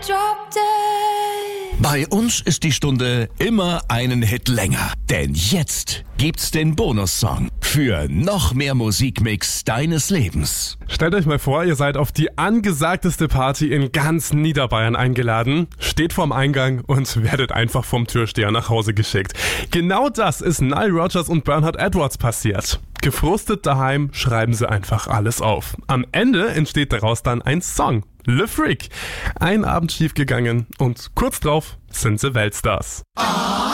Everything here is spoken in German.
Drop dead. Bei uns ist die Stunde immer einen Hit länger. Denn jetzt gibt's den Bonussong für noch mehr Musikmix deines Lebens. Stellt euch mal vor, ihr seid auf die angesagteste Party in ganz Niederbayern eingeladen, steht vorm Eingang und werdet einfach vom Türsteher nach Hause geschickt. Genau das ist Nile Rodgers und Bernard Edwards passiert. Gefrustet daheim schreiben sie einfach alles auf. Am Ende entsteht daraus dann ein Song. Le Freak. Ein Abend schiefgegangen und kurz drauf sind sie Weltstars.